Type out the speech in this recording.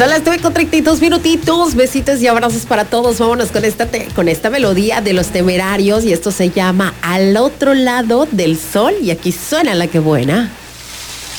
Son las 9:32. Besitos y abrazos para todos. Vámonos con esta melodía de Los Temerarios. Y esto se llama Al Otro Lado del Sol. Y aquí suena La Que Buena.